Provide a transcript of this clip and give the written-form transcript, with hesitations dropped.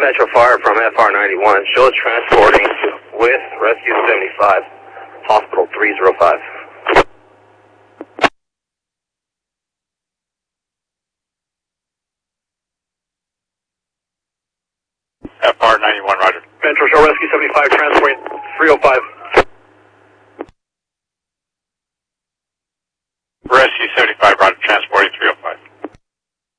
Metro Fire from FR91. Show transporting with Rescue 75, Hospital 305. FR91, roger. Metro Show Rescue 75, transporting 305.